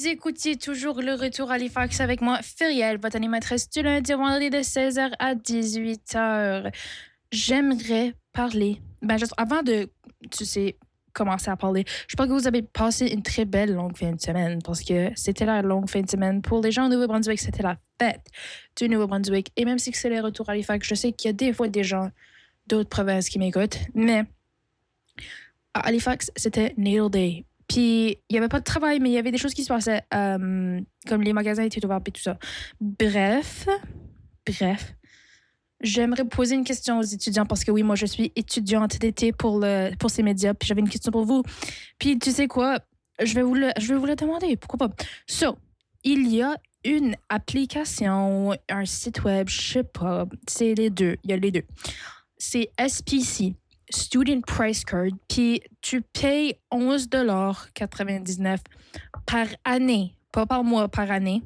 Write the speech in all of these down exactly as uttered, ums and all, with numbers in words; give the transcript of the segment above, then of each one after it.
Vous écoutez toujours le retour à Halifax avec moi, Feriel, votre animatrice du lundi au vendredi de seize heures à dix-huit heures. J'aimerais parler, ben juste avant de, tu sais, commencer à parler, je pense que vous avez passé une très belle longue fin de semaine parce que c'était la longue fin de semaine. Pour les gens au Nouveau-Brunswick, c'était la fête du Nouveau-Brunswick. Et même si c'est le retour à Halifax, je sais qu'il y a des fois des gens d'autres provinces qui m'écoutent, mais à Halifax, c'était Natal Day. Puis, il n'y avait pas de travail, mais il y avait des choses qui se passaient, euh, comme les magasins étaient ouverts et tout ça. Bref, bref, j'aimerais poser une question aux étudiants parce que oui, moi, je suis étudiante d'été pour, le, pour ces médias, puis j'avais une question pour vous. Puis, tu sais quoi, je vais vous le, je vais vous le demander, pourquoi pas. So, il y a une application, un site web, je sais pas, c'est les deux, il y a les deux. C'est S P C. Student Price Card, puis tu payes onze dollars quatre-vingt-dix-neuf par année, pas par mois, par année,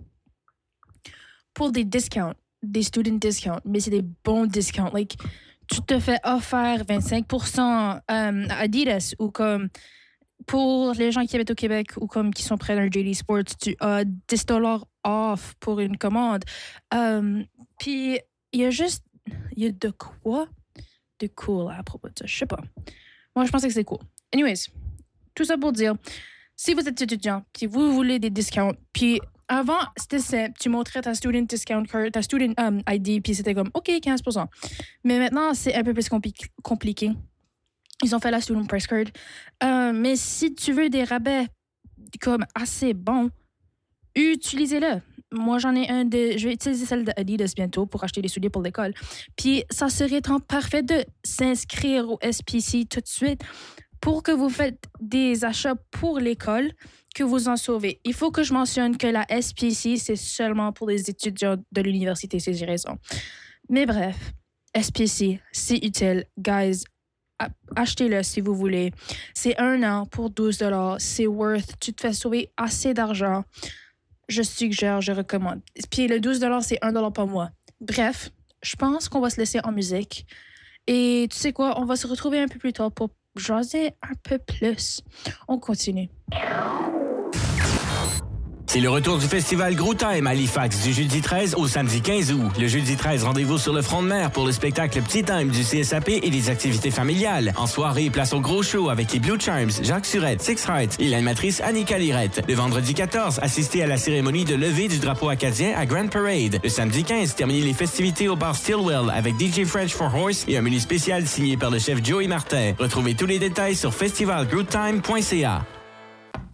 pour des discounts, des student discounts, mais c'est des bons discounts. Like, tu te fais offert vingt-cinq pour cent um, Adidas ou comme pour les gens qui habitent au Québec ou comme qui sont près d'un J D Sports, tu as dix dollars off pour une commande. Um, puis il y a juste, il y a de quoi de cool à propos de ça. Je sais pas. Moi, je pensais que c'est cool. Anyways, tout ça pour dire, si vous êtes étudiant, puis vous voulez des discounts, puis avant, c'était simple. Tu montrais ta student discount card, ta student um, I D, puis c'était comme, OK, quinze pour cent. Mais maintenant, c'est un peu plus compli- compliqué. Ils ont fait la student price card. Euh, mais si tu veux des rabais comme assez bons, utilisez-le. Moi, j'en ai un de... Je vais utiliser celle d'Adidas bientôt pour acheter des souliers pour l'école. Puis, ça serait temps parfait de s'inscrire au S P C tout de suite pour que vous faites des achats pour l'école, que vous en sauvez. Il faut que je mentionne que la S P C, c'est seulement pour les étudiants de l'université, c'est j'ai raison. Mais bref, S P C, c'est utile. Guys, achetez-le si vous voulez. C'est un an pour douze dollars. C'est worth. Tu te fais sauver assez d'argent. Je suggère, je recommande. Puis le douze dollars, c'est un dollar par mois. Bref, je pense qu'on va se laisser en musique. Et tu sais quoi, on va se retrouver un peu plus tard pour jaser un peu plus. On continue. C'est le retour du festival Gros Time à Halifax du jeudi treize au samedi quinze août. Le jeudi treize, rendez-vous sur le front de mer pour le spectacle Petit Time du C S A P et des activités familiales. En soirée, place au gros show avec les Blue Charms, Jacques Surette, Six Hearts et l'animatrice Annika Lirette. Le vendredi quatorze, assistez à la cérémonie de levée du drapeau acadien à Grand Parade. Le samedi quinze, terminez les festivités au bar Stillwell avec D J French for Horse et un menu spécial signé par le chef Joey Martin. Retrouvez tous les détails sur festival groove time point c a.